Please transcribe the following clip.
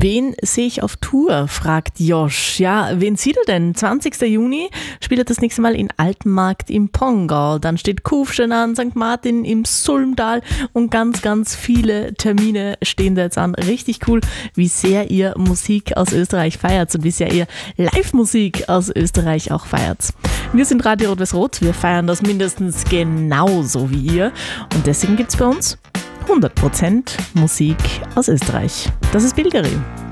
Wen sehe ich auf Tour, fragt Josh. Ja, wen sieht er denn? 20. Juni spielt er das nächste Mal in Altenmarkt im Pongau. Dann steht Kufstein an, St. Martin im Sulmtal und ganz, ganz viele Termine stehen da jetzt an. Richtig cool, wie sehr ihr Musik aus Österreich feiert und wie sehr ihr Live-Musik aus Österreich auch feiert. Wir sind Radio Rot-Weiß-Rot, wir feiern das mindestens genauso wie ihr und deswegen gibt es bei uns 100% Musik aus Österreich. Das ist Bilgeri.